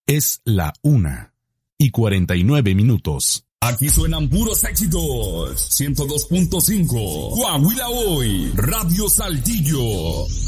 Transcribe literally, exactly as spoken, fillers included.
Es la una y cuarenta y nueve minutos. Aquí suenan puros éxitos. ciento dos punto cinco. Coahuila Hoy. Radio Saltillo.